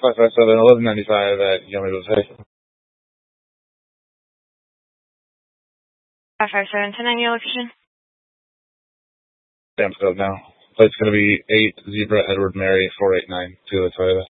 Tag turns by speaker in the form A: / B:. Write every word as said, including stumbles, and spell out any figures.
A: five five seven, eleven ninety-five at Yummy Buffet.
B: five five seven, ten ninety location.
A: Stamp code now. Plate's going to be eight Zebra Edward Mary four eight nine to the Toyota.